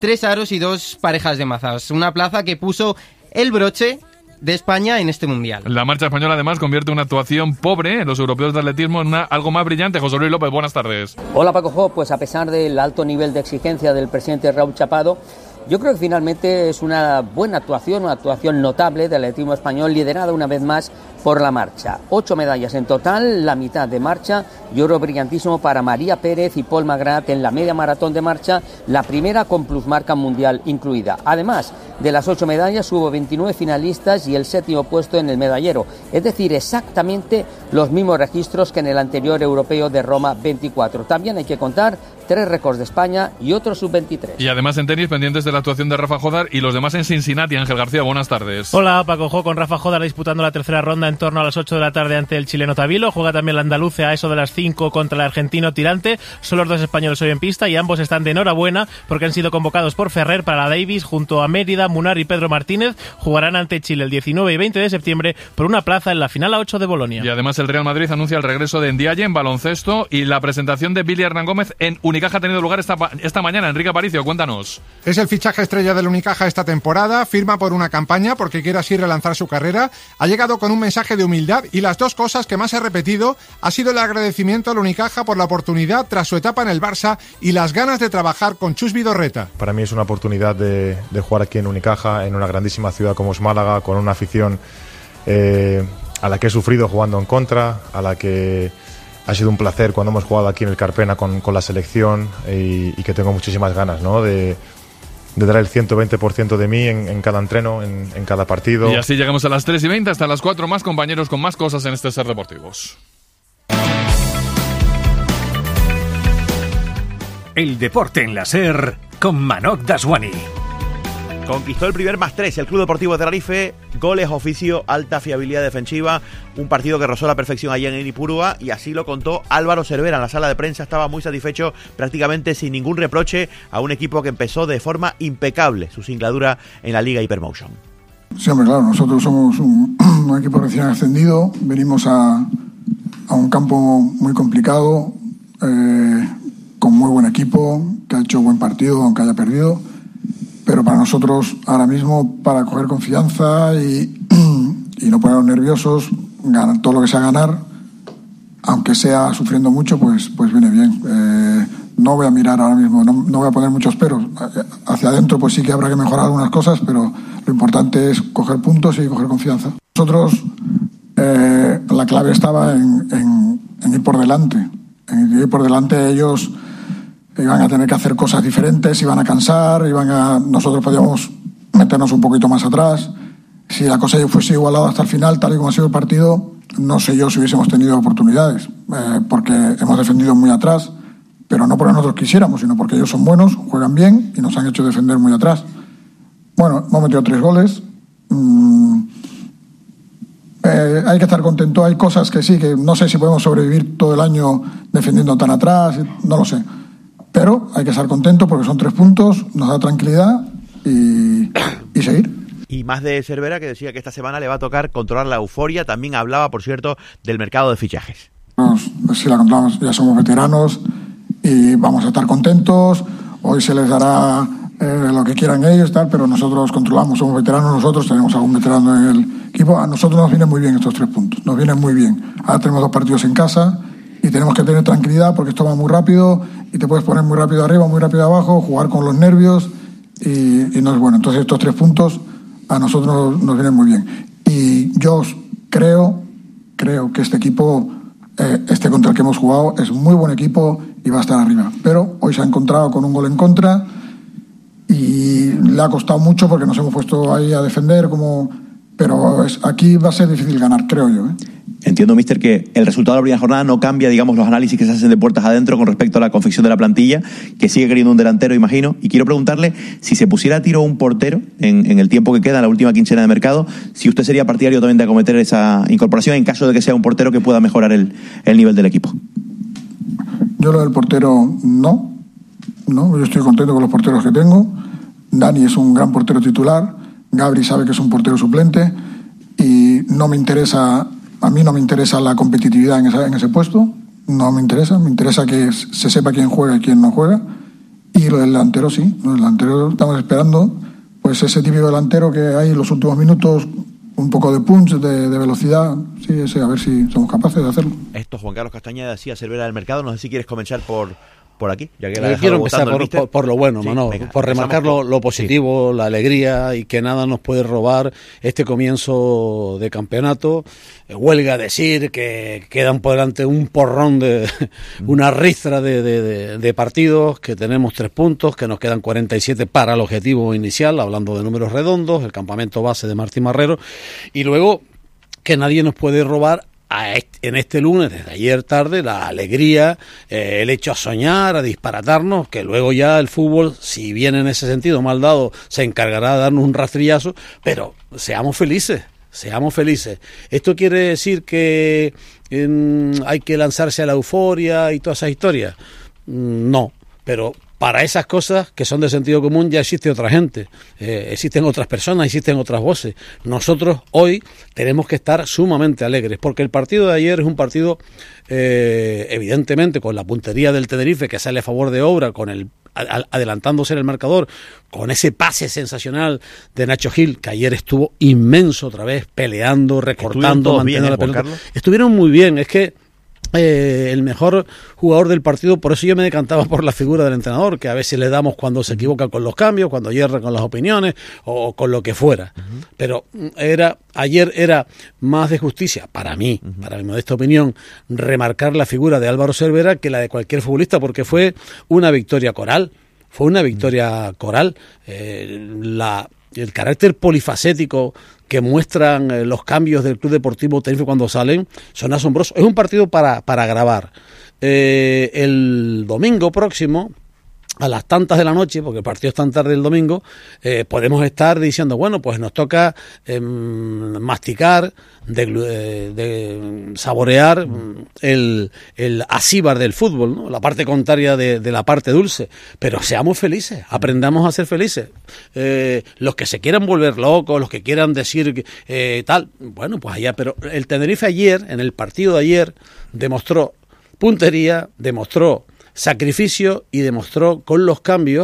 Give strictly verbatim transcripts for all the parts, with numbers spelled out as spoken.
tres aros y dos parejas de mazas. Una plaza que puso el broche de España en este mundial. La marcha española además convierte una actuación pobre en los europeos de atletismo en una, algo más brillante. José Luis López, buenas tardes. Hola Paco Jo, pues a pesar del alto nivel de exigencia del presidente Raúl Chapado, yo creo que finalmente es una buena actuación, una actuación notable del atletismo español, liderada una vez más por la marcha. Ocho medallas en total, la mitad de marcha y oro brillantísimo para María Pérez y Paul Magrat en la media maratón de marcha, la primera con plusmarca mundial incluida. Además de las ocho medallas hubo veintinueve finalistas y el séptimo puesto en el medallero, es decir, exactamente los mismos registros que en el anterior europeo de Roma veinticuatro. También hay que contar tres récords de España y otro sub veintitrés. Y además en tenis, pendientes de la actuación de Rafa Jodar y los demás en Cincinnati. Ángel García, buenas tardes. Hola Paco Jo, con Rafa Jodar disputando la tercera ronda en torno a las ocho de la tarde ante el chileno Tabilo. Juega también el andaluce a eso de las cinco contra el argentino Tirante. Son los dos españoles hoy en pista y ambos están de enhorabuena porque han sido convocados por Ferrer para la Davis junto a Mérida, Munar y Pedro Martínez. Jugarán ante Chile el diecinueve y veinte de septiembre por una plaza en la final a ocho de Bolonia. Y además el Real Madrid anuncia el regreso de Ndiaye en baloncesto y la presentación de Billy Hernán Gómez en Unicaja ha tenido lugar esta, esta mañana. Enrique Aparicio, cuéntanos. Es el fichaje estrella del Unicaja esta temporada, firma por una campaña porque quiere así relanzar su carrera, ha llegado con un mensaje de humildad y las dos cosas que más he repetido ha sido el agradecimiento al Unicaja por la oportunidad tras su etapa en el Barça y las ganas de trabajar con Chus Vidorreta. Para mí es una oportunidad de, de jugar aquí en Unicaja, en una grandísima ciudad como es Málaga, con una afición eh, a la que he sufrido jugando en contra, a la que ha sido un placer cuando hemos jugado aquí en el Carpena con, con la selección y, y que tengo muchísimas ganas, ¿no?, de, de dar el ciento veinte por ciento de mí en, en cada entreno, en, en cada partido. Y así llegamos a las tres y veinte, hasta las cuatro más compañeros con más cosas en este Ser Deportivos. El deporte en la Ser con Manok Daswani. Conquistó el primer más tres el Club Deportivo Tenerife, goles, oficio, alta fiabilidad defensiva, un partido que rozó la perfección allá en Ipurúa y así lo contó Álvaro Cervera en la sala de prensa. Estaba muy satisfecho, prácticamente sin ningún reproche a un equipo que empezó de forma impecable su singladura en la Liga Hypermotion. Sí, hombre, claro, nosotros somos un, un equipo recién ascendido, venimos a, a un campo muy complicado, eh, con muy buen equipo, que ha hecho buen partido aunque haya perdido. Pero para nosotros, ahora mismo, para coger confianza y, y no ponernos nerviosos, ganar todo lo que sea ganar, aunque sea sufriendo mucho, pues, pues viene bien. Eh, no voy a mirar ahora mismo, no, no voy a poner muchos peros. Hacia adentro pues sí que habrá que mejorar algunas cosas, pero lo importante es coger puntos y coger confianza. Nosotros, eh, la clave estaba en, en, en ir por delante. En ir por delante ellos iban a tener que hacer cosas diferentes, iban a cansar, iban a... nosotros podíamos meternos un poquito más atrás. Si la cosa fuese igualada hasta el final, tal y como ha sido el partido, no sé yo si hubiésemos tenido oportunidades, eh, porque hemos defendido muy atrás, pero no porque nosotros quisiéramos, sino porque ellos son buenos, juegan bien y nos han hecho defender muy atrás. Bueno, hemos metido tres goles. Mm, eh, hay que estar contento. Hay cosas que sí, que no sé si podemos sobrevivir todo el año defendiendo tan atrás, no lo sé. Pero hay que estar contento porque son tres puntos, nos da tranquilidad y, y seguir. Y más de Cervera, que decía que esta semana le va a tocar controlar la euforia. También hablaba, por cierto, del mercado de fichajes. Pues si la controlamos, ya somos veteranos y vamos a estar contentos. Hoy se les dará eh, lo que quieran ellos, tal, pero nosotros controlamos, somos veteranos nosotros, tenemos algún veterano en el equipo. A nosotros nos vienen muy bien estos tres puntos, nos vienen muy bien. Ahora tenemos dos partidos en casa y tenemos que tener tranquilidad porque esto va muy rápido y te puedes poner muy rápido arriba, muy rápido abajo, jugar con los nervios y, y no es bueno. Entonces estos tres puntos a nosotros nos, nos vienen muy bien. Y yo creo, creo que este equipo, eh, este contra el que hemos jugado, es muy buen equipo y va a estar arriba. Pero hoy se ha encontrado con un gol en contra y le ha costado mucho porque nos hemos puesto ahí a defender, como, pero es, aquí va a ser difícil ganar, creo yo, ¿eh? Entiendo, míster, que el resultado de la primera jornada no cambia, digamos, los análisis que se hacen de puertas adentro con respecto a la confección de la plantilla, que sigue queriendo un delantero, imagino. Y quiero preguntarle si se pusiera a tiro un portero en, en el tiempo que queda, en la última quincena de mercado, si usted sería partidario también de acometer esa incorporación en caso de que sea un portero que pueda mejorar el, el nivel del equipo. Yo lo del portero no, no, yo estoy contento con los porteros que tengo. Dani es un gran portero titular, Gabri sabe que es un portero suplente y no me interesa... A mí no me interesa la competitividad en, esa, en ese puesto, no me interesa, me interesa que se sepa quién juega y quién no juega Y lo del delantero sí, lo del delantero estamos esperando, pues ese típico delantero que hay en los últimos minutos, un poco de punch, de, de velocidad, sí, ese, a ver si somos capaces de hacerlo. Esto Juan Carlos Castañeda decía Cervera del Mercado, no sé si quieres comenzar por... por aquí, ya que la quiero empezar por, por, por lo bueno, sí, Manolo, venga, por remarcar lo, lo positivo, sí. La alegría y que nada nos puede robar este comienzo de campeonato. Eh, huelga decir que quedan por delante un porrón de una ristra de, de, de, de partidos, que tenemos tres puntos, que nos quedan cuarenta y siete para el objetivo inicial, hablando de números redondos, el campamento base de Martín Marrero, y luego que nadie nos puede robar A este, en este lunes, desde ayer tarde, la alegría, eh, el hecho a soñar, a disparatarnos, que luego ya el fútbol, si bien en ese sentido mal dado, se encargará de darnos un rastrillazo, pero seamos felices, seamos felices. ¿Esto quiere decir que eh, hay que lanzarse a la euforia y todas esas historias? No, pero para esas cosas que son de sentido común ya existe otra gente, eh, existen otras personas, existen otras voces. Nosotros hoy tenemos que estar sumamente alegres, porque el partido de ayer es un partido, eh, evidentemente, con la puntería del Tenerife, que sale a favor de obra, con el a, adelantándose en el marcador, con ese pase sensacional de Nacho Gil, que ayer estuvo inmenso otra vez, peleando, recortando, manteniendo la pelota. Estuvieron muy bien, es que Eh, el mejor jugador del partido, por eso yo me decantaba por la figura del entrenador, que a veces le damos cuando se equivoca con los cambios, cuando hierra con las opiniones o con lo que fuera, uh-huh. Pero era ayer era más de justicia para mí, uh-huh. Para mi modesta opinión, remarcar la figura de Álvaro Cervera que la de cualquier futbolista, porque fue una victoria coral, fue una victoria uh-huh. coral, eh, la el carácter polifacético que muestran eh, los cambios del Club Deportivo Tenerife cuando salen son asombrosos. Es un partido para, para grabar. Eh, el domingo próximo, a las tantas de la noche, porque el partido es tan tarde el domingo, eh, podemos estar diciendo, bueno, pues nos toca eh, masticar, de, de, de saborear el, el asíbar del fútbol, ¿no? La parte contraria de, de la parte dulce, pero seamos felices, aprendamos a ser felices. Eh, los que se quieran volver locos, los que quieran decir eh, tal, bueno, pues allá, pero el Tenerife ayer, en el partido de ayer, demostró puntería, demostró sacrificio y demostró con los cambios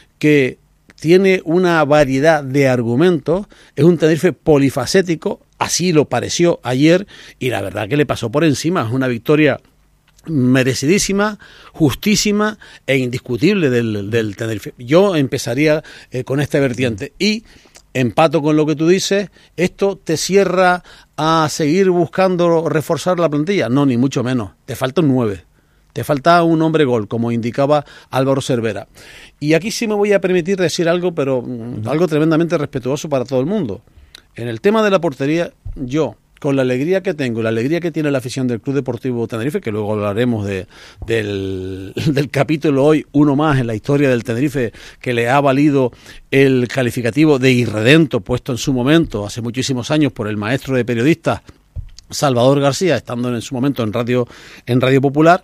que tiene una variedad de argumentos, es un Tenerife polifacético, así lo pareció ayer y la verdad que le pasó por encima, es una victoria merecidísima, justísima e indiscutible del, del Tenerife. Yo empezaría eh, con esta vertiente y empato con lo que tú dices, ¿esto te cierra a seguir buscando reforzar la plantilla? No, ni mucho menos, te falta un nueve. Te falta un hombre gol, como indicaba Álvaro Cervera. Y aquí sí me voy a permitir decir algo, pero uh-huh. algo tremendamente respetuoso para todo el mundo. En el tema de la portería, yo, con la alegría que tengo, la alegría que tiene la afición del Club Deportivo Tenerife, que luego hablaremos de, del, del capítulo hoy, uno más en la historia del Tenerife, que le ha valido el calificativo de irredento, puesto en su momento, hace muchísimos años, por el maestro de periodistas Salvador García, estando en su momento en Radio, en Radio Popular.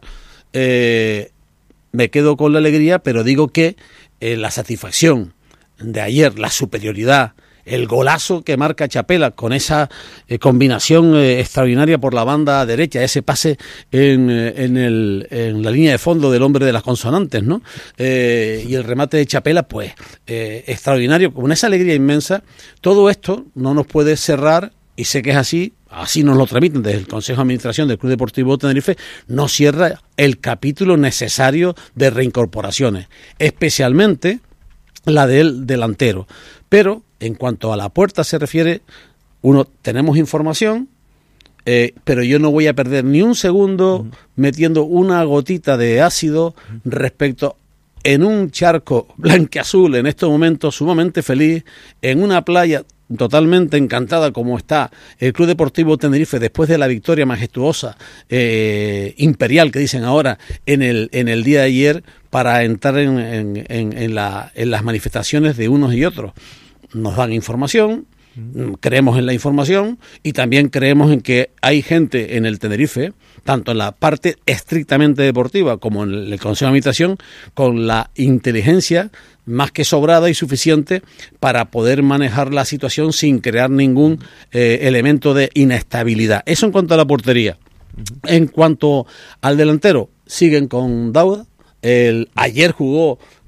Eh, me quedo con la alegría, pero digo que eh, la satisfacción de ayer, la superioridad, el golazo que marca Chapela con esa eh, combinación eh, extraordinaria por la banda derecha, ese pase en, en, el, en la línea de fondo del hombre de las consonantes, ¿no? Eh, y el remate de Chapela, pues, eh, extraordinario, con esa alegría inmensa. Todo esto no nos puede cerrar, y sé que es así, así nos lo transmiten desde el Consejo de Administración del Club Deportivo Tenerife, no cierra el capítulo necesario de reincorporaciones, especialmente la del delantero. Pero en cuanto a la puerta se refiere, uno, tenemos información, eh, pero yo no voy a perder ni un segundo uh-huh. metiendo una gotita de ácido uh-huh. respecto en un charco blanqueazul en estos momentos sumamente feliz, en una playa totalmente encantada como está el Club Deportivo Tenerife después de la victoria majestuosa, eh, imperial que dicen ahora en el en el día de ayer, para entrar en, en, en, en, la, en las manifestaciones de unos y otros. Nos dan información, creemos en la información y también creemos en que hay gente en el Tenerife, tanto en la parte estrictamente deportiva como en el Consejo de Administración, con la inteligencia más que sobrada y suficiente para poder manejar la situación sin crear ningún eh, elemento de inestabilidad. Eso en cuanto a la portería. Uh-huh. En cuanto al delantero, siguen con Dauda. El, ayer jugó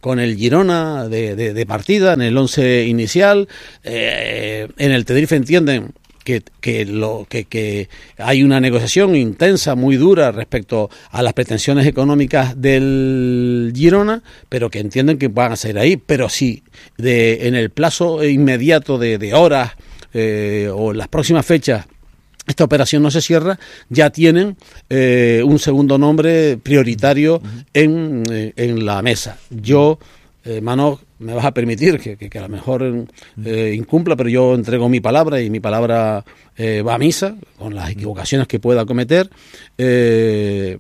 con el Girona de, de, de partida, en el once inicial. Eh, en el Tenerife entienden que, que, lo, que, que hay una negociación intensa, muy dura respecto a las pretensiones económicas del Girona, pero que entienden que van a seguir ahí. Pero sí, de, en el plazo inmediato de, de horas eh, o en las próximas fechas, esta operación no se cierra, ya tienen eh, un segundo nombre prioritario en, eh, en la mesa. Yo, eh, Manoj, me vas a permitir que, que, que a lo mejor eh, incumpla, pero yo entrego mi palabra y mi palabra eh, va a misa, con las equivocaciones que pueda cometer. Eh,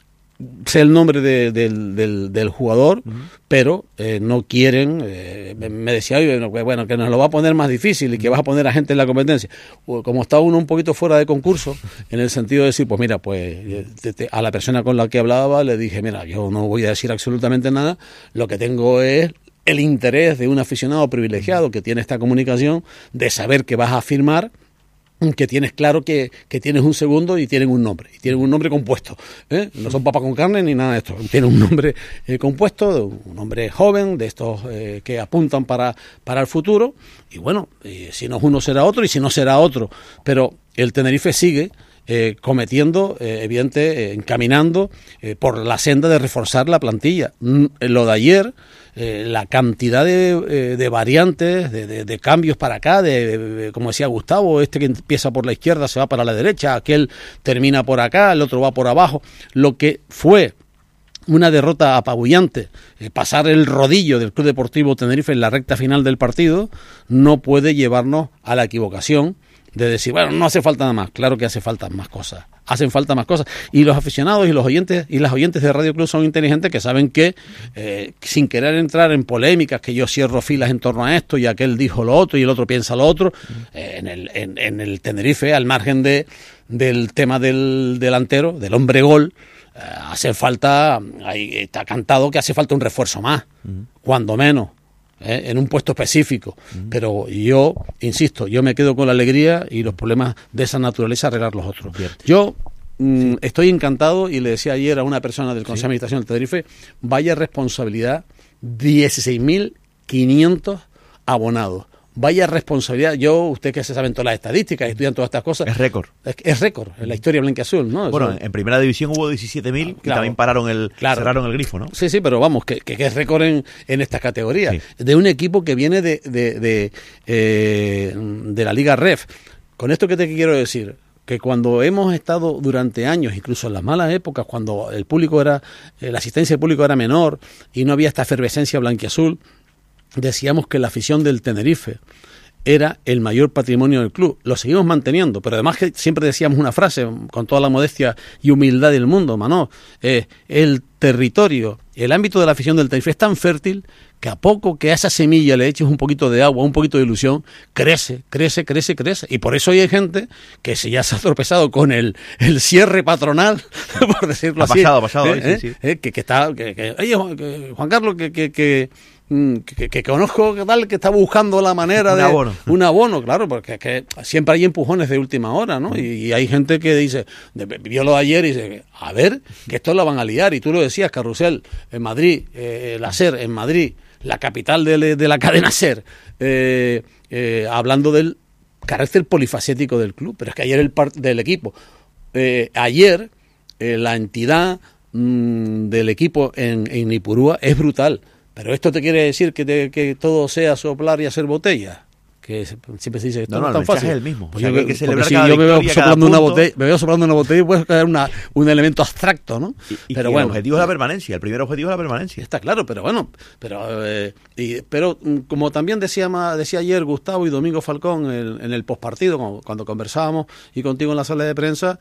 sé el nombre de, de, del, del jugador, uh-huh. pero eh, no quieren, eh, me decía, bueno, que nos lo va a poner más difícil y que vas a poner a gente en la competencia. Como está uno un poquito fuera de concurso, en el sentido de decir, pues mira, pues te, te, a la persona con la que hablaba le dije, mira, yo no voy a decir absolutamente nada, lo que tengo es el interés de un aficionado privilegiado que tiene esta comunicación, de saber que vas a firmar, que tienes claro que, que tienes un segundo y tienen un nombre, y tienen un nombre compuesto, ¿eh? No son papas con carne ni nada de esto, tienen un nombre eh, compuesto, un nombre joven, de estos eh, que apuntan para, para el futuro, y bueno, eh, si no es uno será otro, y si no será otro, pero el Tenerife sigue eh, cometiendo, eh, evidente, eh, encaminando eh, por la senda de reforzar la plantilla. Mm, lo de ayer, Eh, la cantidad de, eh, de variantes, de, de, de cambios para acá, de, de, como decía Gustavo, este que empieza por la izquierda se va para la derecha, aquel termina por acá, el otro va por abajo, lo que fue una derrota apabullante, eh, pasar el rodillo del Club Deportivo Tenerife en la recta final del partido, no puede llevarnos a la equivocación de decir, bueno, no hace falta nada más. Claro que hace falta más cosas, hacen falta más cosas, y los aficionados y los oyentes y las oyentes de Radio Club son inteligentes, que saben que eh, sin querer entrar en polémicas, que yo cierro filas en torno a esto y aquel dijo lo otro y el otro piensa lo otro, eh, en, el, en, en el Tenerife, al margen de del tema del delantero, del hombre gol, eh, hace falta, ahí está cantado que hace falta un refuerzo más, uh-huh. cuando menos. ¿Eh? En un puesto específico, uh-huh. pero yo, insisto, yo me quedo con la alegría y los problemas de esa naturaleza arreglar los otros. Cierto. Yo mm, sí. estoy encantado, y le decía ayer a una persona del Consejo sí. de Administración del Tenerife, vaya responsabilidad, dieciséis mil quinientos abonados. Vaya responsabilidad. Yo, usted que se saben todas las estadísticas, estudian todas estas cosas. Es récord. Es, es récord en la historia blanquiazul, ¿no? Bueno, Eso, en primera división hubo diecisiete mil, que claro, también pararon el, claro. cerraron el grifo, ¿no? Sí, sí, pero vamos, que, que, que es récord en, en estas categorías. Sí. De un equipo que viene de, de, de, eh, de la Liga Ref. Con esto, ¿qué te quiero decir? Que cuando hemos estado durante años, incluso en las malas épocas, cuando el público era, eh, la asistencia del público era menor y no había esta efervescencia blanquiazul, decíamos que la afición del Tenerife era el mayor patrimonio del club. Lo seguimos manteniendo, pero además que siempre decíamos una frase, con toda la modestia y humildad del mundo, Manó, eh, el territorio, el ámbito de la afición del Tenerife es tan fértil que a poco que a esa semilla le eches un poquito de agua, un poquito de ilusión, crece, crece, crece, crece. Y por eso hoy hay gente que se ya se ha tropezado con el, el cierre patronal, por decirlo ha así. Pasado, ha pasado, ¿eh? sí, ¿eh? sí. ¿eh? Que, que está, que, que, oye, que, Juan Carlos, que... que, que Que, que conozco que tal que está buscando la manera un de abono. un abono, claro, porque que siempre hay empujones de última hora, ¿no? Y, y hay gente que dice, vio lo de ayer y dice, a ver, que esto lo van a liar. Y tú lo decías, Carrusel, en Madrid, eh, la SER en Madrid, la capital de, de la cadena SER, eh, eh, hablando del carácter polifacético del club, pero es que ayer el part del equipo, eh, ayer eh, la entidad mmm, del equipo en, en Ipurúa es brutal. Pero esto te quiere decir que, te, que todo sea soplar y hacer botella, que siempre se dice que esto no, no, no es tan fácil. Es el mismo. Pues o sea, yo, que hay que celebrar si cada yo me veo victoria, soplando cada una punto. botella, me veo soplando una botella y puede caer una, un elemento abstracto, ¿no? Y, y pero que bueno, el objetivo es la permanencia, el primer objetivo es la permanencia. Está claro, pero bueno, pero eh, y, pero como también decía decía ayer Gustavo y Domingo Falcón en, en el postpartido, cuando, cuando conversábamos y contigo en la sala de prensa,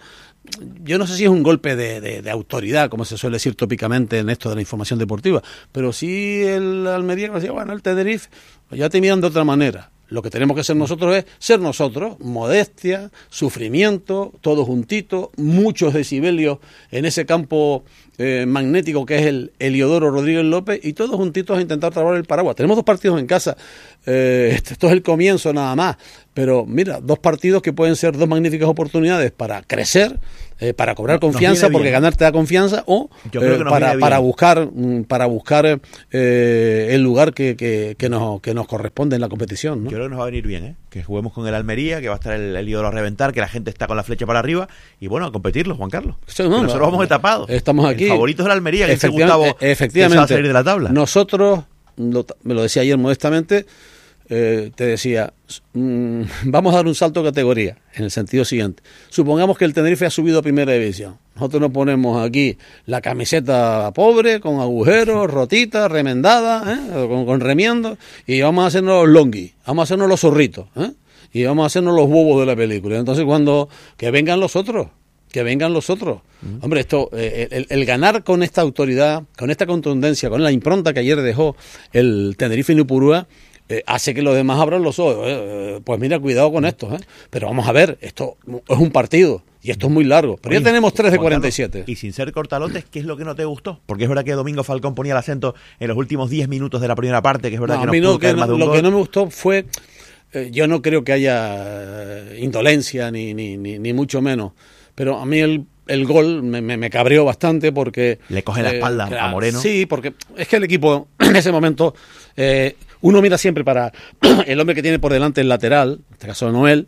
yo no sé si es un golpe de, de, de autoridad, como se suele decir tópicamente en esto de la información deportiva, pero sí el Almería que decía, bueno, el Tenerife, ya te miran de otra manera. Lo que tenemos que ser nosotros es ser nosotros, modestia, sufrimiento, todos juntitos, muchos decibelios en ese campo eh, magnético que es el Heliodoro Rodríguez López, y todos juntitos a intentar trabar el paraguas. Tenemos dos partidos en casa, eh, esto es el comienzo nada más, pero mira, dos partidos que pueden ser dos magníficas oportunidades para crecer, eh, para cobrar confianza, porque ganar te da confianza, o eh, para, para buscar para buscar eh, el lugar que, que, que, nos, que nos corresponde en la competición, ¿no? Yo creo que nos va a venir bien, ¿eh? Que juguemos con el Almería, que va a estar el, el ídolo a reventar, que la gente está con la flecha para arriba, y bueno, a competirlo, Juan Carlos. Sí, no, nosotros vamos etapados. Estamos aquí. El favorito es el Almería, que Efectiva- Gustavo efectivamente, va a salir de la tabla. Nosotros, lo, me lo decía ayer modestamente, eh, te decía, mmm, vamos a dar un salto de categoría, en el sentido siguiente. Supongamos que el Tenerife ha subido a primera división. Nosotros nos ponemos aquí la camiseta pobre, con agujeros, rotita, remendada, ¿eh? con, con remiendo, y vamos a hacernos los longuis, vamos a hacernos los zorritos, ¿eh? y vamos a hacernos los bobos de la película. Entonces, cuando que vengan los otros, que vengan los otros. Mm. Hombre, esto, eh, el, el ganar con esta autoridad, con esta contundencia, con la impronta que ayer dejó el Tenerife en Ipurúa, eh, hace que los demás abran los ojos. Eh, pues mira, cuidado con esto, ¿eh? Pero vamos a ver, esto es un partido y esto es muy largo. Pero Oye, ya tenemos tres de cuarenta y siete. Y sin ser cortalotes, ¿qué es lo que no te gustó? Porque es verdad que Domingo Falcón ponía el acento en los últimos diez minutos de la primera parte, que es verdad no, que a mí no no, pudo caer que más de no, un lo gol. que no me gustó fue, eh, yo no creo que haya indolencia ni, ni, ni, ni mucho menos, pero a mí el El gol me, me, me cabreó bastante porque... Le coge la espalda eh, a Moreno. Sí, porque es que el equipo en ese momento, eh, uno mira siempre para el hombre que tiene por delante el lateral, en este caso Noel,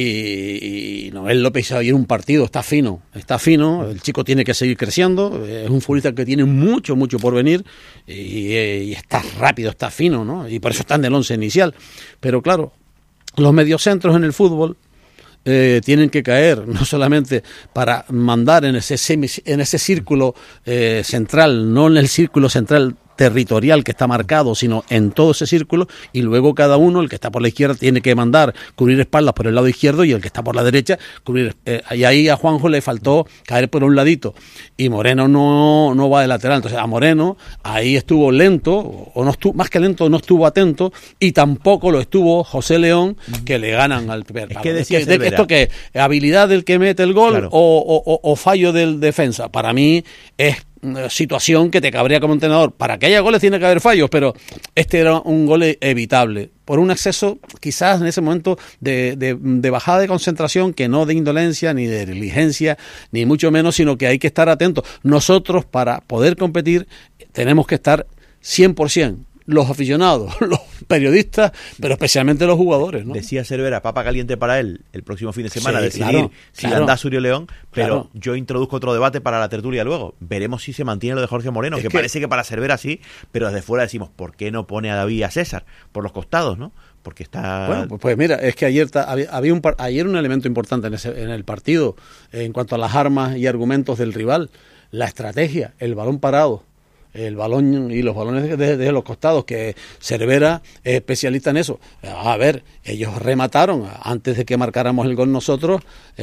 y, y Noel López ayer un partido, está fino, está fino, el chico tiene que seguir creciendo, es un futbolista que tiene mucho, mucho por venir, y, y está rápido, está fino, ¿no? Y por eso está en el once inicial. Pero claro, los mediocentros en el fútbol Eh, tienen que caer no solamente para mandar en ese semi, en ese círculo eh, central, no en el círculo central territorial que está marcado, sino en todo ese círculo, y luego cada uno, el que está por la izquierda tiene que mandar cubrir espaldas por el lado izquierdo, y el que está por la derecha cubrir, eh, y ahí a Juanjo le faltó caer por un ladito, y Moreno no, no va de lateral. Entonces a Moreno ahí estuvo lento, o no estuvo, más que lento, no estuvo atento, y tampoco lo estuvo José León, que le ganan al primer. Es que decía de, de esto que habilidad del que mete el gol, claro, o, o, o fallo del defensa. Para mí es situación que te cabría como entrenador. Para que haya goles tiene que haber fallos, pero este era un gol evitable por un exceso quizás en ese momento de, de, de bajada de concentración, que no de indolencia ni de negligencia ni mucho menos, sino que hay que estar atentos. Nosotros, para poder competir, tenemos que estar cien por ciento, los aficionados, los periodistas, pero especialmente los jugadores, ¿no? Decía Cervera, papa caliente para él el próximo fin de semana, sí, decidir claro, si claro. anda Surio León, pero Claro. yo introduzco otro debate para la tertulia luego. Veremos si se mantiene lo de Jorge Moreno, Es que, que- parece que para Cervera sí, pero desde fuera decimos, ¿por qué no pone a David y a César? Por los costados, ¿no? Porque está... Bueno, pues, pues mira, es que ayer ta- había, había un par- ayer un elemento importante en, ese, en el partido, eh, en cuanto a las armas y argumentos del rival, la estrategia, el balón parado, el balón y los balones de, de- de los costados, que Cervera es especialista en eso. A ver, ellos remataron antes de que marcáramos el gol nosotros.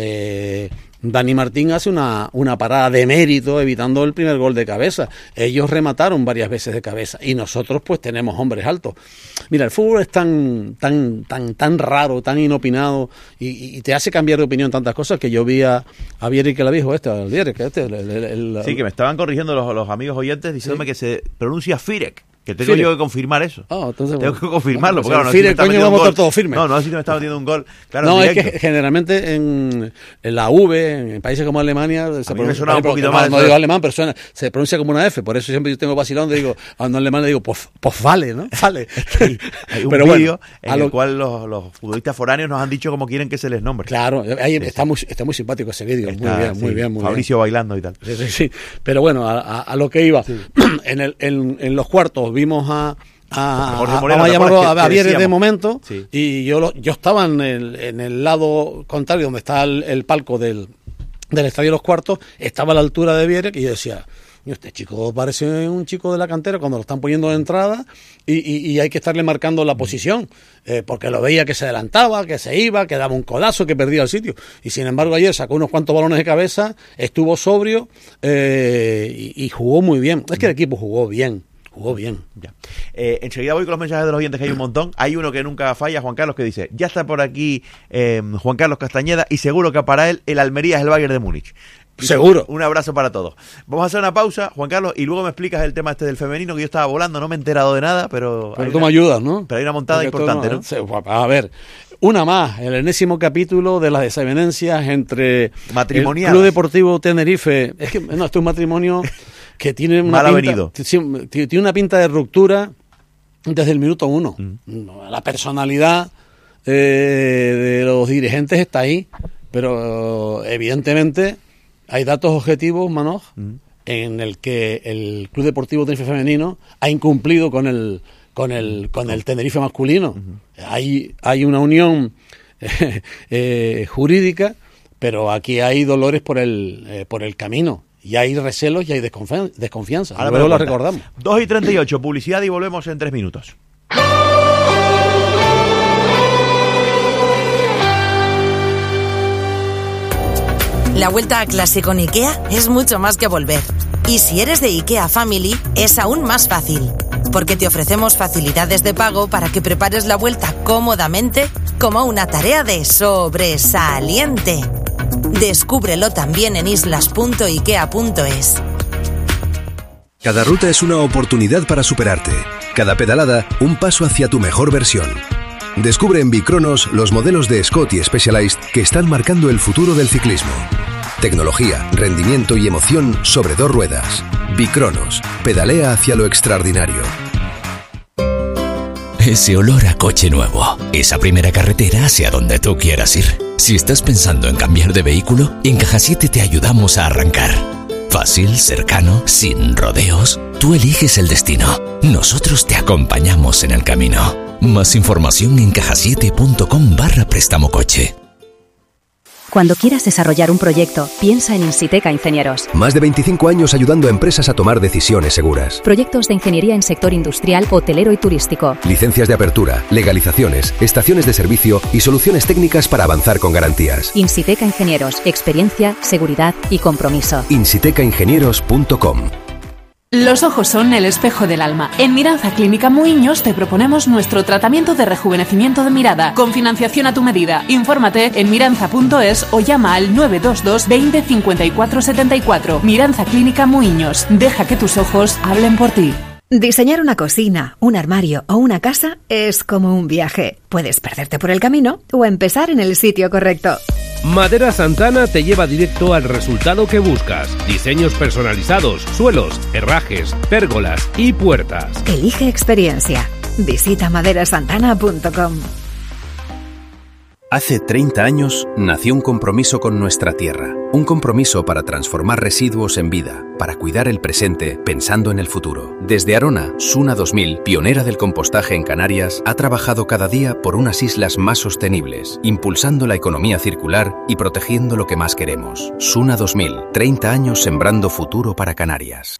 eh, Dani Martín hace una, una parada de mérito evitando el primer gol de cabeza. Ellos remataron varias veces de cabeza y nosotros pues tenemos hombres altos. Mira, el fútbol es tan tan tan tan raro, tan inopinado, y, y te hace cambiar de opinión tantas cosas, que yo vi a, a Vieri, que la dijo este, al Vieri, que este, el, el, el- Sí, que me estaban corrigiendo los, los amigos oyentes diciéndome Sí. que se pronuncia Firek, que tengo Firek. yo que confirmar eso. Ah, entonces, tengo bueno. que confirmarlo, Bueno, porque claro, no el sé si me Firek, está coño, metiendo vamos un a gol. estar todos firmes. No, no, si me está metiendo un gol. Claro, no, en es directo. que generalmente en, en la V, en países como Alemania, se mí me pronuncia- suena un por poquito ejemplo, más no, eso. no digo alemán, pero suena, se pronuncia como una F, por eso siempre yo tengo vacilando, digo, a un alemán le digo, pues, pues vale, ¿no? Vale. Hay, hay un Pero vídeo bueno, en a el lo- cual los, los futbolistas foráneos nos han dicho cómo quieren que se les nombre. Claro, ahí Sí, está, sí. muy, está muy simpático ese vídeo, muy Está, bien, muy sí, bien, muy Fabricio bailando y tal. bien. Sí, sí, sí. Pero bueno, a, a- a lo que iba, en, el, en, en los cuartos vimos a... A, Jorge a- Moreno, vamos a ¿te llamarlo acuerdas que- a, a que Vieres de decíamos? momento, Sí. y yo lo, yo estaba en el, en el lado contrario, donde está el, el palco del, del Estadio de los Cuartos, estaba a la altura de Vieres, y yo decía, este chico parece un chico de la cantera cuando lo están poniendo de entrada, y, y, y hay que estarle marcando la posición, eh, porque lo veía que se adelantaba, que se iba, que daba un codazo, que perdía el sitio, y sin embargo ayer sacó unos cuantos balones de cabeza, estuvo sobrio, eh, y, y jugó muy bien. Es que el equipo jugó bien, jugó bien. Ya. Eh, enseguida voy con los mensajes de los oyentes, que hay un montón. Hay uno que nunca falla, Juan Carlos, que dice, ya está por aquí eh, Juan Carlos Castañeda, y seguro que para él el Almería es el Bayern de Múnich. Seguro. Un abrazo para todos. Vamos a hacer una pausa, Juan Carlos, y luego me explicas el tema este del femenino, que yo estaba volando, no me he enterado de nada, pero... Pero tú una, me ayudas, ¿no? Pero hay una montada Porque importante, ¿no? ¿no? A ver, una más, el enésimo capítulo de las desavenencias entre el Club Deportivo Tenerife. Es que, no, esto es un matrimonio que tiene una Mal pinta, avenido. Tiene una pinta de ruptura desde el minuto uno. Mm. La personalidad eh, de los dirigentes está ahí, pero evidentemente... Hay datos objetivos, Manoj, mm. en el que el Club Deportivo Tenerife Femenino ha incumplido con el con el con el Tenerife masculino. Mm-hmm. Hay hay una unión eh, eh, jurídica, pero aquí hay dolores por el eh, por el camino. Y hay recelos y hay desconfianza. desconfianza. Ahora luego lo recordamos. dos y treinta y ocho, publicidad y volvemos en tres minutos. La vuelta a clase con IKEA es mucho más que volver. Y si eres de IKEA Family, es aún más fácil. Porque te ofrecemos facilidades de pago para que prepares la vuelta cómodamente como una tarea de sobresaliente. Descúbrelo también en islas punto ikea punto es. Cada ruta es una oportunidad para superarte. Cada pedalada, un paso hacia tu mejor versión. Descubre en Bicronos los modelos de Scott y Specialized que están marcando el futuro del ciclismo. Tecnología, rendimiento y emoción sobre dos ruedas. Bicronos, pedalea hacia lo extraordinario. Ese olor a coche nuevo, esa primera carretera hacia donde tú quieras ir. Si estás pensando en cambiar de vehículo, en Caja siete te ayudamos a arrancar. Fácil, cercano, sin rodeos. Tú eliges el destino. Nosotros te acompañamos en el camino. Más información en caja siete punto com barra préstamo coche. Cuando quieras desarrollar un proyecto, piensa en Insiteca Ingenieros. Más de veinticinco años ayudando a empresas a tomar decisiones seguras. Proyectos de ingeniería en sector industrial, hotelero y turístico. Licencias de apertura, legalizaciones, estaciones de servicio y soluciones técnicas para avanzar con garantías. Insiteca Ingenieros. Experiencia, seguridad y compromiso. insiteca ingenieros punto com. Los ojos son el espejo del alma. En Miranza Clínica Muiños te proponemos nuestro tratamiento de rejuvenecimiento de mirada, con financiación a tu medida. Infórmate en miranza punto es o llama al nueve dos dos veinte cincuenta y cuatro setenta y cuatro. Miranza Clínica Muiños. Deja que tus ojos hablen por ti. Diseñar una cocina, un armario o una casa es como un viaje. Puedes perderte por el camino o empezar en el sitio correcto. Madera Santana te lleva directo al resultado que buscas. Diseños personalizados, suelos, herrajes, pérgolas y puertas. Elige experiencia. Visita madera santana punto com. Hace treinta años nació un compromiso con nuestra tierra, un compromiso para transformar residuos en vida, para cuidar el presente pensando en el futuro. Desde Arona, Suna dos mil, pionera del compostaje en Canarias, ha trabajado cada día por unas islas más sostenibles, impulsando la economía circular y protegiendo lo que más queremos. Suna dos mil, treinta años sembrando futuro para Canarias.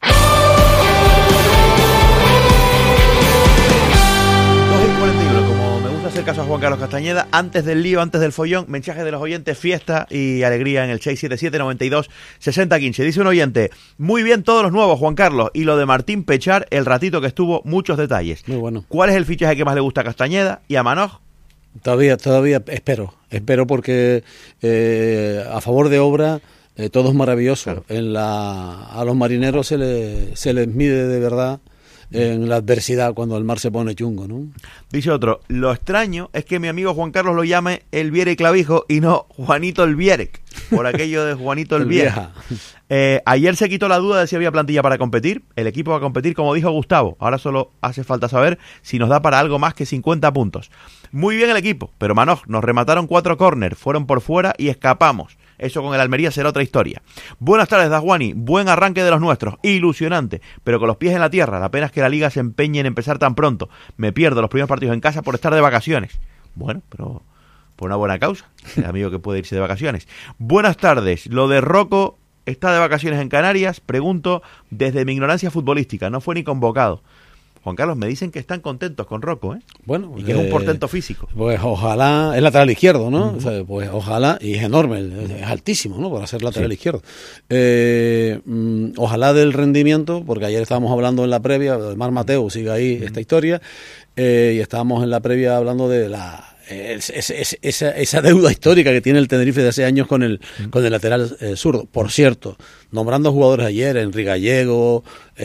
Hacer caso a Juan Carlos Castañeda, antes del lío, antes del follón, mensaje de los oyentes, fiesta y alegría en el seis siete siete, noventa y dos, sesenta quince. Dice un oyente, muy bien todos los nuevos, Juan Carlos, y lo de Martín Pechar, el ratito que estuvo, muchos detalles. Muy bueno. ¿Cuál es el fichaje que más le gusta a Castañeda y a Manoj? Todavía, todavía espero, espero porque eh, a favor de obra eh, todo es maravilloso. Claro. En la, a los marineros se, le, se les mide de verdad en la adversidad cuando el mar se pone chungo, ¿no? Dice otro, lo extraño es que mi amigo Juan Carlos lo llame el Viere Clavijo y no Juanito el Vierec, por aquello de Juanito el, el Vieja. Eh, ayer se quitó la duda de si había plantilla para competir. El equipo va a competir, como dijo Gustavo. Ahora solo hace falta saber si nos da para algo más que cincuenta puntos. Muy bien el equipo, pero Manoj, nos remataron cuatro córner, fueron por fuera y escapamos. Eso con el Almería será otra historia. Buenas tardes, Dasguani. Buen arranque de los nuestros. Ilusionante, pero con los pies en la tierra. La pena es que la liga se empeñe en empezar tan pronto. Me pierdo los primeros partidos en casa por estar de vacaciones. Bueno, pero por una buena causa. El amigo que puede irse de vacaciones. Buenas tardes. Lo de Rocco está de vacaciones en Canarias. Pregunto desde mi ignorancia futbolística. No fue ni convocado. Juan Carlos, me dicen que están contentos con Rocco, ¿eh? Bueno, y que eh, es un portento físico. Pues ojalá, es lateral izquierdo, ¿no? Uh-huh. O sea, pues ojalá, y es enorme, es altísimo, ¿no? Para ser lateral sí. izquierdo. Eh, mm, ojalá del rendimiento, porque ayer estábamos hablando en la previa, Mar Mateo sigue ahí uh-huh. esta historia, eh, y estábamos en la previa hablando de la Es, es, es, esa, esa deuda histórica que tiene el Tenerife de hace años con el, mm. con el lateral eh, zurdo. Por cierto, nombrando jugadores ayer, Enrique Gallego,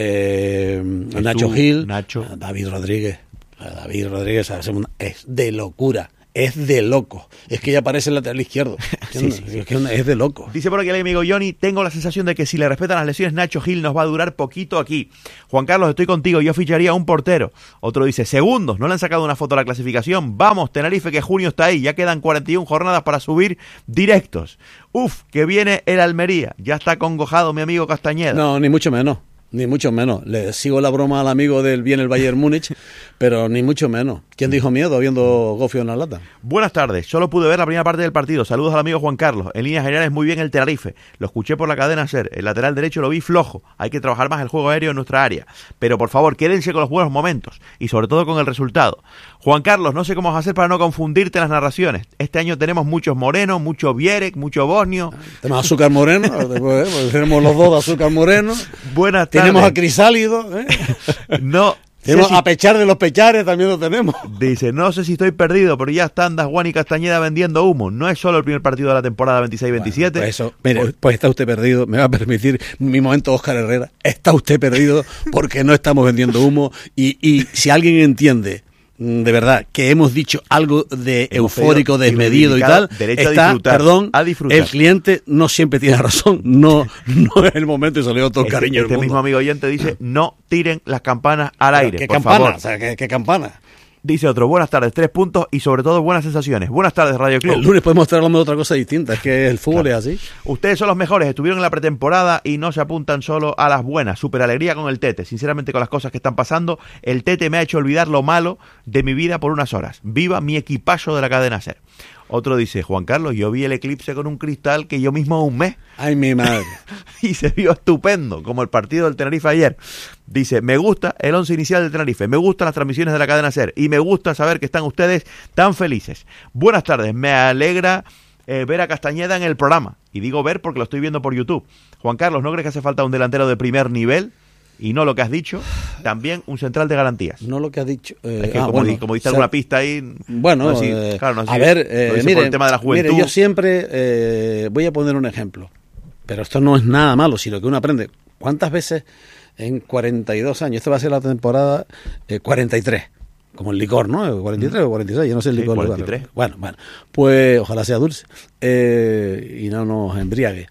eh, Nacho Gil, Nacho. David Rodríguez. David Rodríguez es de locura. Es de loco. Es que ya parece el lateral izquierdo. sí, sí, sí. Es, que es de loco. Dice por aquí el amigo Johnny, tengo la sensación de que si le respetan las lesiones, Nacho Gil nos va a durar poquito aquí. Juan Carlos, estoy contigo, yo ficharía a un portero. Otro dice, segundos, no le han sacado una foto a la clasificación. Vamos, Tenerife, que junio está ahí. Ya quedan cuarenta y una jornadas para subir directos. Uf, que viene el Almería. Ya está congojado mi amigo Castañeda. No, ni mucho menos. Ni mucho menos. Le sigo la broma al amigo del bien el Bayern Múnich, pero ni mucho menos. ¿Quién dijo miedo viendo Gofio en la lata? Buenas tardes. Solo pude ver la primera parte del partido. Saludos al amigo Juan Carlos. En líneas generales muy bien el Tenerife. Lo escuché por la cadena SER. El lateral derecho lo vi flojo. Hay que trabajar más el juego aéreo en nuestra área. Pero por favor, quédense con los buenos momentos y sobre todo con el resultado. Juan Carlos, no sé cómo vas a hacer para no confundirte en las narraciones. Este año tenemos muchos morenos, mucho Vierek, mucho bosnio. Tenemos azúcar moreno, tenemos los dos de azúcar moreno. Buenas tardes. Tenemos a Crisálido, ¿eh? No. Tenemos sí, sí. a Pechar de los Pechares, también lo tenemos. Dice, no sé si estoy perdido, pero ya están Juan y Castañeda vendiendo humo. No es solo el primer partido de la temporada veintiséis veintisiete. Bueno, pues eso, mire, pues, pues está usted perdido. Me va a permitir mi momento Óscar Herrera. Está usted perdido porque no estamos vendiendo humo. Y, y si alguien entiende de verdad que hemos dicho algo de hemos eufórico, desmedido y tal, está, a disfrutar, perdón, a disfrutar. El cliente no siempre tiene razón, no, no es el momento y se le dio todo el este, cariño este del mismo mundo. amigo oyente dice, no tiren las campanas al aire, ¿Qué por campana? favor. O sea, ¿qué, qué campana? Dice otro, buenas tardes, tres puntos y sobre todo buenas sensaciones. Buenas tardes, Radio Club. El lunes podemos estar hablando de otra cosa distinta, es que el fútbol claro. es así. Ustedes son los mejores, estuvieron en la pretemporada y no se apuntan solo a las buenas. Súper alegría con el Tete. Sinceramente, con las cosas que están pasando, el Tete me ha hecho olvidar lo malo de mi vida por unas horas. Viva mi equipazo de la cadena SER. Otro dice, Juan Carlos, yo vi el eclipse con un cristal que yo mismo ahumé. Ay, mi madre. Y se vio estupendo, como el partido del Tenerife ayer. Dice, me gusta el once inicial del Tenerife, me gustan las transmisiones de la cadena SER y me gusta saber que están ustedes tan felices. Buenas tardes, me alegra eh, ver a Castañeda en el programa. Y digo ver porque lo estoy viendo por YouTube. Juan Carlos, ¿no crees que hace falta un delantero de primer nivel? Y no lo que has dicho, también un central de garantías. No lo que has dicho. Eh, es que ah, como, bueno, di, como diste o sea, alguna pista ahí. Bueno, no sé, eh, claro, no sé, a ver, eh, mire, por el tema de la juventud. Mire, yo siempre eh, voy a poner un ejemplo, pero esto no es nada malo, sino que uno aprende. ¿Cuántas veces en cuarenta y dos años, esta va a ser la temporada eh, cuarenta y tres, como el licor, ¿no? cuarenta y tres mm. o cuarenta y seis, yo no sé el licor. Sí, cuarenta y tres. Bueno, bueno, pues ojalá sea dulce eh, y no nos embriague.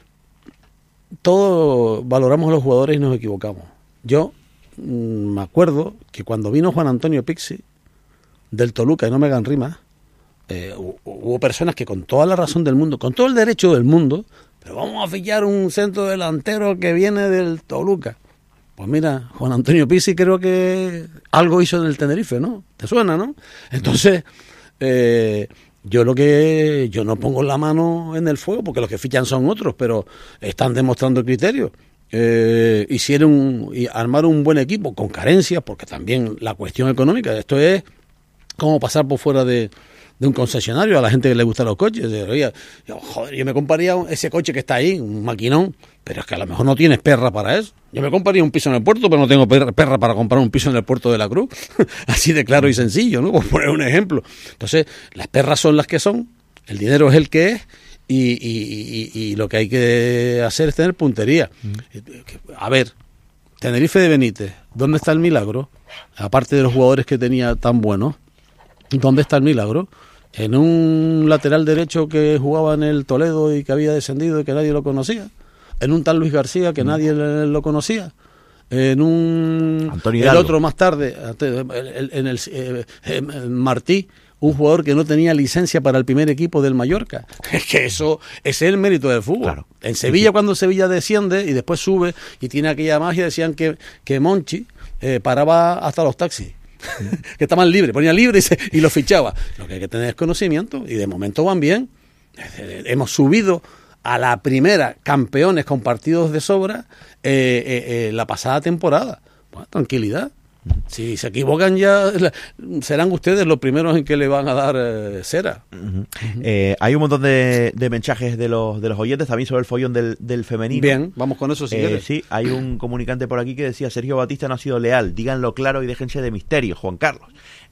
Todos valoramos a los jugadores y nos equivocamos. Yo me acuerdo que cuando vino Juan Antonio Pixi del Toluca, y no me hagan rimas, eh, hubo personas que con toda la razón del mundo, con todo el derecho del mundo, pero vamos a fichar un centro delantero que viene del Toluca. Pues mira, Juan Antonio Pixi creo que algo hizo en el Tenerife, ¿no? ¿Te suena, no? Entonces, eh, yo lo que yo no pongo la mano en el fuego porque los que fichan son otros, pero están demostrando criterio. Eh, hicieron y armaron un buen equipo con carencias, porque también la cuestión económica, esto es como pasar por fuera de, de un concesionario a la gente que le gustan los coches. Oye, yo, joder, yo me compraría ese coche que está ahí, un maquinón, pero es que a lo mejor no tienes perra para eso. Yo me compraría un piso en el puerto, pero no tengo perra para comprar un piso en el puerto de la Cruz. Así de claro y sencillo, ¿no? Por poner un ejemplo. Entonces, las perras son las que son, el dinero es el que es. Y, y, y, y lo que hay que hacer es tener puntería. Mm. A ver, Tenerife de Benítez, ¿dónde está el milagro? Aparte de los jugadores que tenía tan buenos, ¿dónde está el milagro? En un lateral derecho que jugaba en el Toledo y que había descendido y que nadie lo conocía. En un tal Luis García que mm. nadie lo conocía. En un... Antonio el otro más tarde, en el, eh, eh, Martí, un jugador que no tenía licencia para el primer equipo del Mallorca. Es que eso ese es el mérito del fútbol. Claro. En Sevilla, sí, sí. Cuando Sevilla desciende y después sube y tiene aquella magia, decían que, que Monchi eh, paraba hasta los taxis. Que estaban libres, ponía libre y, se, y los fichaba. Lo que hay que tener es conocimiento y de momento van bien. Hemos subido a la primera campeones con partidos de sobra eh, eh, eh, la pasada temporada. Bueno, tranquilidad. Si se equivocan ya serán ustedes los primeros en que le van a dar eh, cera. Uh-huh. eh, hay un montón de, de mensajes de los de los oyentes también sobre el follón del, del femenino. Bien, vamos con eso si eh, quieres. Sí, hay un comunicante por aquí que decía: Sergio Batista no ha sido leal, díganlo claro y déjense de misterio, Juan Carlos.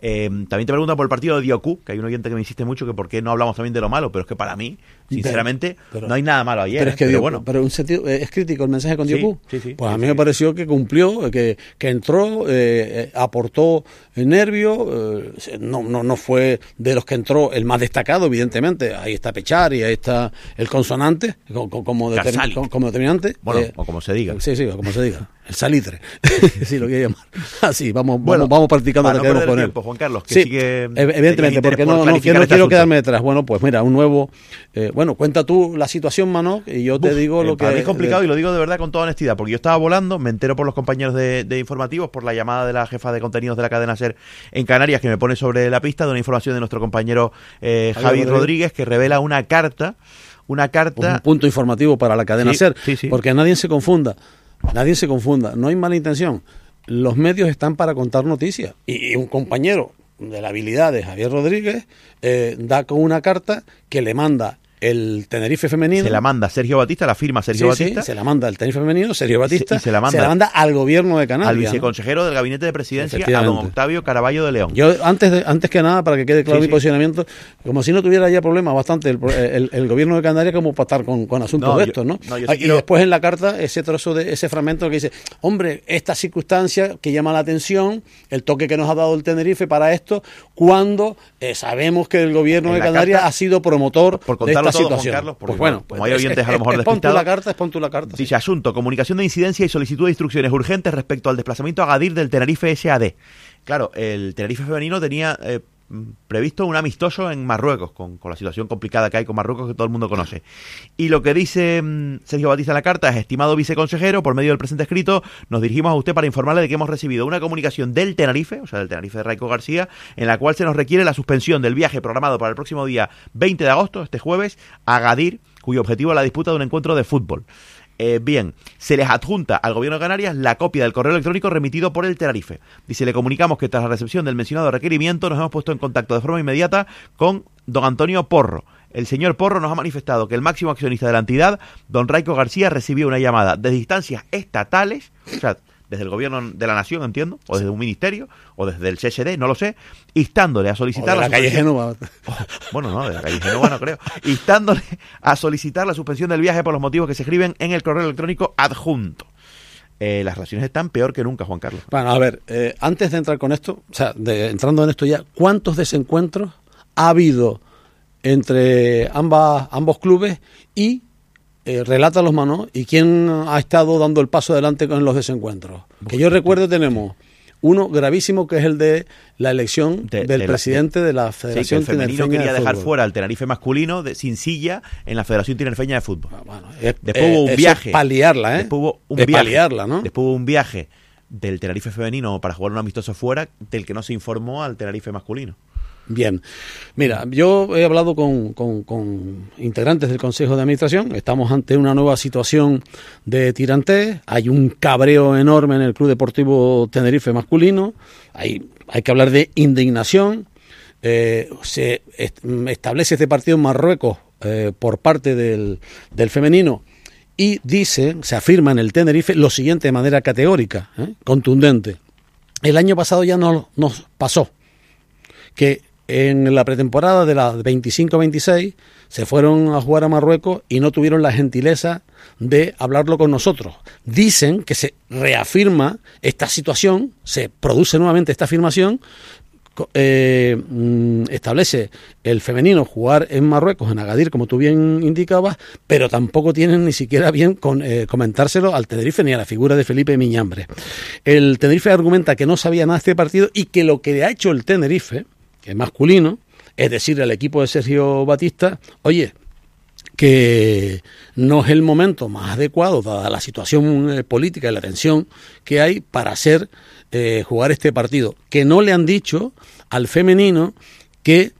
Eh, también te preguntan por el partido de Dioku, que hay un oyente que me insiste mucho que por qué no hablamos también de lo malo, pero es que para mí, sinceramente, pero, pero, no hay nada malo ayer. Pero es que pero Dioku, bueno. pero un sentido, es crítico el mensaje con Dioku. Sí, sí, sí, pues sí, a mí sí. me pareció que cumplió, que, que entró, eh, aportó nervio, eh, no, no, no fue de los que entró el más destacado, evidentemente. Ahí está Pechari, ahí está el consonante, como, como, determin, como, como determinante. Bueno, eh, o como se diga. Sí, sí, como se diga. El salitre. Sí, lo quiero llamar. Así, vamos, bueno, vamos, vamos practicando para hasta no quedemos con tiempo, él. Juan Carlos, que sí, sigue, evidentemente, porque no, no quiero, no quiero quedarme detrás. Bueno, pues mira, un nuevo... Eh, bueno, cuenta tú la situación, Mano, y yo te Uf, digo lo eh, que... Para mí es complicado de... y lo digo de verdad con toda honestidad, porque yo estaba volando, me entero por los compañeros de, de informativos, por la llamada de la jefa de contenidos de la cadena SER en Canarias, que me pone sobre la pista de una información de nuestro compañero eh, Javi Rodríguez, Rodríguez, que revela una carta... Una carta... Un punto informativo para la cadena sí, SER, sí, sí. porque nadie se confunda, nadie se confunda, no hay mala intención. Los medios están para contar noticias, y un compañero de la habilidad de Javier Rodríguez eh, da con una carta que le manda el Tenerife femenino. Se la manda Sergio Batista, la firma Sergio sí, Batista. Sí, se la manda el Tenerife femenino, Sergio Batista. Y se, y se, la manda, se la manda al gobierno de Canarias. Al viceconsejero, ¿no?, del Gabinete de Presidencia, a don Octavio Caraballo de León. Yo, antes de, antes que nada, para que quede claro sí, mi sí. posicionamiento, como si no tuviera ya problemas bastante el, el, el gobierno de Canarias como para estar con, con asuntos no, de yo, estos, ¿no? no yo sí y quiero... después en la carta, ese trozo de ese fragmento que dice, hombre, esta circunstancia que llama la atención, el toque que nos ha dado el Tenerife para esto, cuando eh, sabemos que el gobierno de Canarias carta, ha sido promotor por de esta todo, situación. Juan Carlos, pues bueno, como hay oyentes a lo mejor despistados. Pon tú la carta, es pon tú la carta. Dice, asunto, comunicación de incidencia y solicitud de instrucciones urgentes respecto al desplazamiento a Agadir del Tenerife S A D. Claro, el Tenerife femenino tenía eh, previsto un amistoso en Marruecos, con, con la situación complicada que hay con Marruecos que todo el mundo conoce. Y lo que dice mmm, Sergio Batista en la carta es, estimado viceconsejero, por medio del presente escrito, nos dirigimos a usted para informarle de que hemos recibido una comunicación del Tenerife, o sea, del Tenerife de Raico García, en la cual se nos requiere la suspensión del viaje programado para el próximo día veinte de agosto, este jueves, a Agadir, cuyo objetivo es la disputa de un encuentro de fútbol. Eh, bien, se les adjunta al Gobierno de Canarias la copia del correo electrónico remitido por el Tenerife. Dice, le comunicamos que tras la recepción del mencionado requerimiento nos hemos puesto en contacto de forma inmediata con don Antonio Porro. El señor Porro nos ha manifestado que el máximo accionista de la entidad, don Raico García, recibió una llamada desde instancias estatales, o sea, desde el gobierno de la nación, entiendo, o desde un ministerio, o desde el C S D, no lo sé, instándole a solicitar... O de la, la calle Génova. Oh, bueno, no, de la calle Génova no creo. Instándole a solicitar la suspensión del viaje por los motivos que se escriben en el correo electrónico adjunto. Eh, las relaciones están peor que nunca, Juan Carlos. Bueno, a ver, eh, antes de entrar con esto, o sea, de, entrando en esto ya, ¿cuántos desencuentros ha habido entre ambas, ambos clubes y... Eh, relátalos, Mano, y quién ha estado dando el paso adelante con los desencuentros? Que yo recuerdo, tenemos uno gravísimo, que es el de la elección de, del de presidente la, de la Federación sí, que el femenino Tinerfeña quería de dejar Fútbol. fuera al Tenerife masculino de, sin silla en la Federación Tinerfeña de Fútbol. Bueno, es, después eh, hubo un viaje. Es paliarla, ¿eh? Después hubo un es viaje. Paliarla, ¿no? Después hubo un viaje del Tenerife femenino para jugar un amistoso fuera, del que no se informó al Tenerife masculino. Bien, mira, yo he hablado con, con, con integrantes del Consejo de Administración, estamos ante una nueva situación de tirantez, hay un cabreo enorme en el Club Deportivo Tenerife masculino, hay, hay que hablar de indignación, eh, se est- establece este partido en Marruecos eh, por parte del, del femenino y dice, se afirma en el Tenerife lo siguiente de manera categórica, ¿eh? contundente, el año pasado ya no, nos pasó, que en la pretemporada de la veinticinco veintiséis se fueron a jugar a Marruecos y no tuvieron la gentileza de hablarlo con nosotros. Dicen que se reafirma esta situación, se produce nuevamente esta afirmación, eh, establece el femenino jugar en Marruecos, en Agadir, como tú bien indicabas, pero tampoco tienen ni siquiera bien con, eh, comentárselo al Tenerife ni a la figura de Felipe Miñambre. El Tenerife argumenta que no sabía nada de este partido y que lo que ha hecho el Tenerife, que es masculino, es decir, al equipo de Sergio Batista, oye, que no es el momento más adecuado, dada la situación eh, política y la tensión que hay, para hacer eh, jugar este partido. Que no le han dicho al femenino que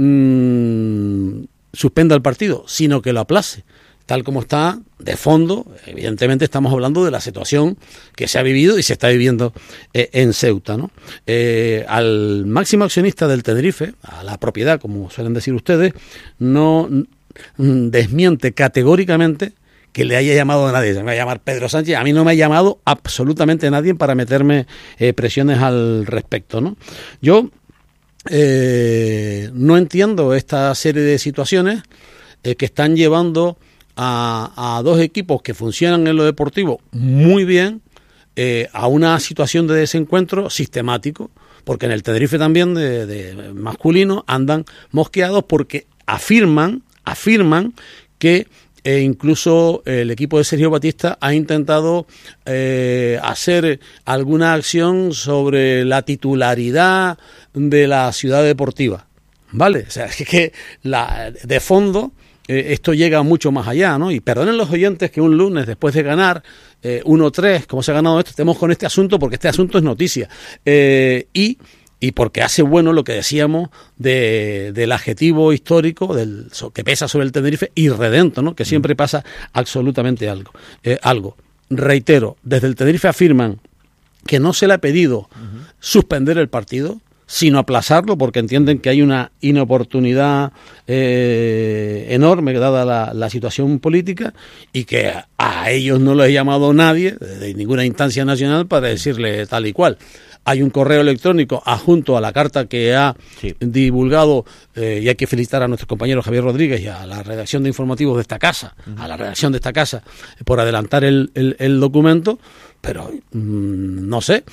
mmm, suspenda el partido, sino que lo aplace. Tal como está de fondo, evidentemente estamos hablando de la situación que se ha vivido y se está viviendo eh, en Ceuta, ¿no? Eh, al máximo accionista del Tenerife, a la propiedad, como suelen decir ustedes, no mm, desmiente categóricamente que le haya llamado a nadie. Se me va a llamar Pedro Sánchez, a mí no me ha llamado absolutamente nadie para meterme eh, presiones al respecto, ¿no? Yo eh, no entiendo esta serie de situaciones eh, que están llevando a, a dos equipos que funcionan en lo deportivo muy bien eh, a una situación de desencuentro sistemático, porque en el Tenerife también de, de masculino andan mosqueados porque afirman, afirman que e incluso el equipo de Sergio Batista ha intentado eh, hacer alguna acción sobre la titularidad de la ciudad deportiva, ¿vale? O sea, es que la, de fondo eh, esto llega mucho más allá, ¿no? Y perdonen los oyentes que un lunes, después de ganar eh, uno tres, como se ha ganado esto, estemos con este asunto, porque este asunto es noticia. Eh, y... y porque hace bueno lo que decíamos de, del adjetivo histórico del, que pesa sobre el Tenerife, irredento, ¿no? Que siempre pasa absolutamente algo. Eh, algo. Reitero, desde el Tenerife afirman que no se le ha pedido uh-huh. suspender el partido, sino aplazarlo, porque entienden que hay una inoportunidad eh, enorme dada la, la situación política, y que a, a ellos no les ha llamado nadie de ninguna instancia nacional para decirle tal y cual. Hay un correo electrónico adjunto a la carta que ha sí. divulgado, eh, y hay que felicitar a nuestro compañero Javier Rodríguez y a la redacción de informativos de esta casa, uh-huh. a la redacción de esta casa, por adelantar el, el, el documento, pero mmm, no sé,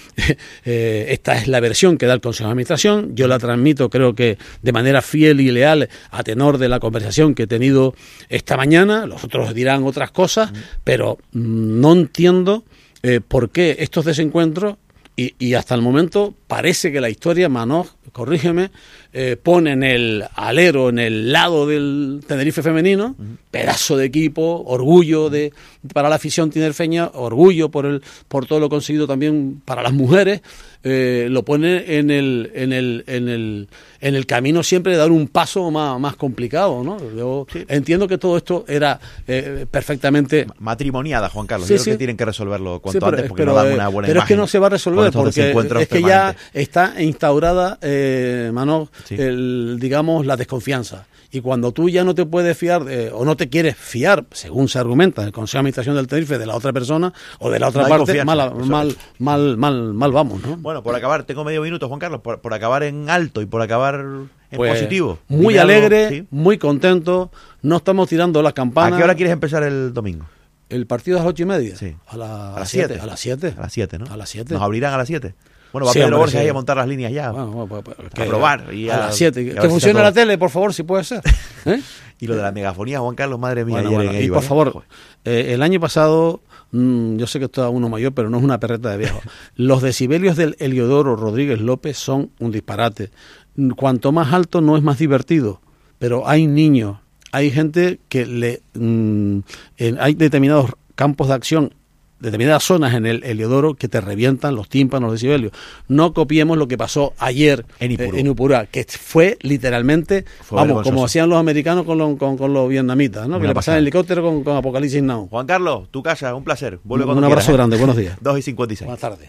eh, esta es la versión que da el Consejo de Administración, yo la transmito creo que de manera fiel y leal a tenor de la conversación que he tenido esta mañana, los otros dirán otras cosas, uh-huh. pero mmm, no entiendo eh, por qué estos desencuentros. Y, y hasta el momento parece que la historia, Manoj, corrígeme, eh, pone en el alero, en el lado del Tenerife femenino, uh-huh. pedazo de equipo, orgullo de para la afición tinerfeña, orgullo por el por todo lo conseguido también para las mujeres, eh, lo pone en el en el en el en el camino siempre de dar un paso más, más complicado, ¿no? Yo sí. entiendo que todo esto era eh, perfectamente matrimoniada, Juan Carlos. Sí, Yo creo sí. que tienen que resolverlo cuanto sí, pero, antes, porque pero, no dan una buena pero imagen. Pero es que no se va a resolver porque es que ya está instaurada, eh, Manoj, sí. el, digamos, la desconfianza. Y cuando tú ya no te puedes fiar eh, o no te quieres fiar, según se argumenta en el Consejo de Administración del Tenerife, de la otra persona o de la otra no parte, mal, mal, mal, mal, mal vamos, ¿no? Bueno, por acabar, tengo medio minuto, Juan Carlos, por, por acabar en alto y por acabar en pues, positivo. Muy Dime alegre, algo, ¿sí? muy contento, no estamos tirando las campanas. ¿A qué hora quieres empezar el domingo? El partido a las ocho y media. Sí. A, la, a las siete. A las siete. A las siete, ¿no? A las siete. ¿Nos abrirán a las siete? Bueno, va sí, Pedro hombre, Borges sí. ahí a montar las líneas ya. Bueno, bueno, pues, pues, a probar. Y a, a las siete. Que funcione la tele, por favor, si puede ser. ¿Eh? Y lo de la megafonía, Juan Carlos, madre mía. Bueno, ayer bueno, en y Eibar, por favor, eh, el año pasado, mmm, yo sé que esto es uno mayor, pero no es una perreta de viejo. Los decibelios del Heliodoro Rodríguez López son un disparate. Cuanto más alto no es más divertido, pero hay niños, hay gente que le... Mmm, en, hay determinados campos de acción, determinadas zonas en el Heliodoro que te revientan los tímpanos, los decibelios. No copiemos lo que pasó ayer en Ipurú, eh, en Ipurú que fue literalmente, fue vamos, como hacían los americanos con, lo, con, con los vietnamitas, ¿no? Que le pasaban el helicóptero con, con Apocalipsis Now. Juan Carlos, tu casa, un placer. Vuelve un, un abrazo quieras, grande, ¿eh? Buenos días. dos y cincuenta y seis. Buenas tardes.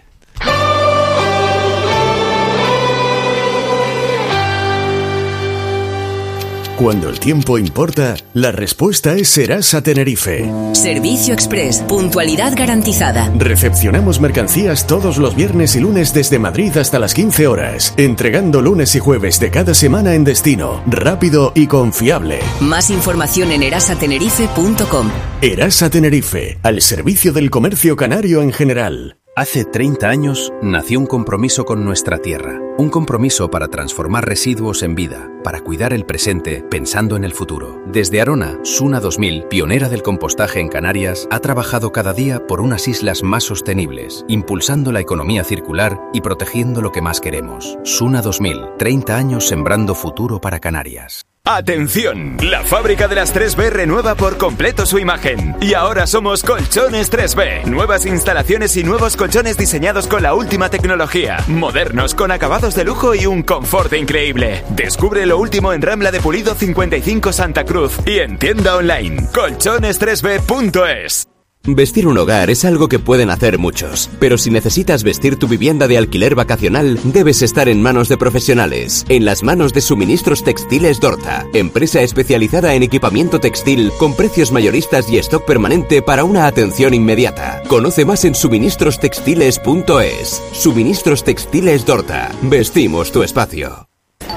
Cuando el tiempo importa, la respuesta es Serasa Tenerife. Servicio Express, puntualidad garantizada. Recepcionamos mercancías todos los viernes y lunes desde Madrid hasta las quince horas, entregando lunes y jueves de cada semana en destino, rápido y confiable. Más información en erasa tenerife punto com. Erasa Tenerife, al servicio del comercio canario en general. Hace treinta años nació un compromiso con nuestra tierra, un compromiso para transformar residuos en vida, para cuidar el presente pensando en el futuro. Desde Arona, Suna dos mil, pionera del compostaje en Canarias, ha trabajado cada día por unas islas más sostenibles, impulsando la economía circular y protegiendo lo que más queremos. Suna dos mil, treinta años sembrando futuro para Canarias. ¡Atención! La fábrica de las tres B renueva por completo su imagen. Y ahora somos Colchones tres B. Nuevas instalaciones y nuevos colchones diseñados con la última tecnología. Modernos, con acabados de lujo y un confort increíble. Descubre lo último en Rambla de Pulido cincuenta y cinco Santa Cruz y en tienda online colchones tres b punto es. Vestir un hogar es algo que pueden hacer muchos, pero si necesitas vestir tu vivienda de alquiler vacacional, debes estar en manos de profesionales, en las manos de Suministros Textiles Dorta, empresa especializada en equipamiento textil con precios mayoristas y stock permanente para una atención inmediata. Conoce más en suministros textiles punto es. Suministros Textiles Dorta. Vestimos tu espacio.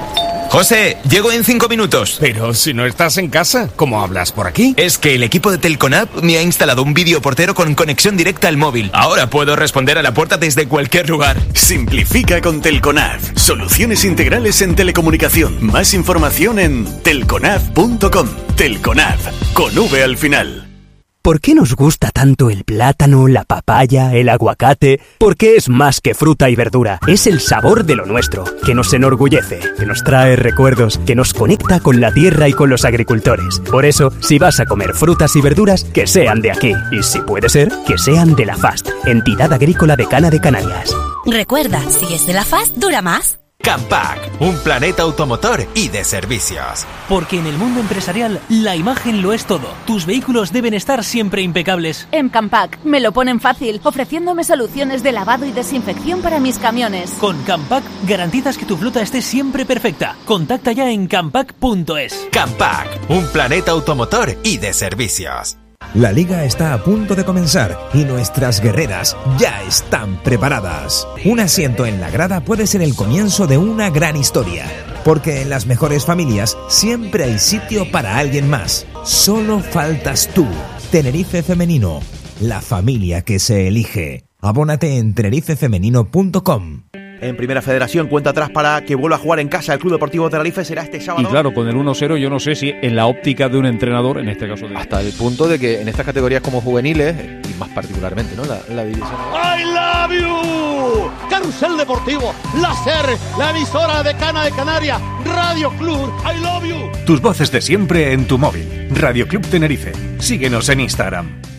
José, llego en cinco minutos. Pero si no estás en casa, ¿cómo hablas por aquí? Es que el equipo de Telconav me ha instalado un videoportero con conexión directa al móvil. Ahora puedo responder a la puerta desde cualquier lugar. Simplifica con Telconav. Soluciones integrales en telecomunicación. Más información en telconav punto com. Telconav, con V al final. ¿Por qué nos gusta tanto el plátano, la papaya, el aguacate? Porque es más que fruta y verdura. Es el sabor de lo nuestro, que nos enorgullece, que nos trae recuerdos, que nos conecta con la tierra y con los agricultores. Por eso, si vas a comer frutas y verduras, que sean de aquí. Y si puede ser, que sean de la F A S T, Entidad Agrícola Decana de Canarias. Recuerda, si es de la F A S T, dura más. Campac, un planeta automotor y de servicios. Porque en el mundo empresarial, la imagen lo es todo. Tus vehículos deben estar siempre impecables. En Campac me lo ponen fácil, ofreciéndome soluciones de lavado y desinfección para mis camiones. Con Campac garantizas que tu flota esté siempre perfecta. Contacta ya en campac punto es. Campac, un planeta automotor y de servicios. La liga está a punto de comenzar y nuestras guerreras ya están preparadas. Un asiento en la grada puede ser el comienzo de una gran historia, porque en las mejores familias siempre hay sitio para alguien más. Solo faltas tú. Tenerife Femenino, la familia que se elige. Abónate en tenerife femenino punto com. En Primera Federación, cuenta atrás para que vuelva a jugar en casa el Club Deportivo Tenerife, será este sábado. Y claro, con el uno cero yo no sé si en la óptica de un entrenador, en este caso de... hasta el punto de que en estas categorías como juveniles, y más particularmente, ¿no? La, la división... I love you. Carrusel Deportivo, la SER, la emisora decana de Canarias, Radio Club, I love you. Tus voces de siempre en tu móvil. Radio Club Tenerife. Síguenos en Instagram.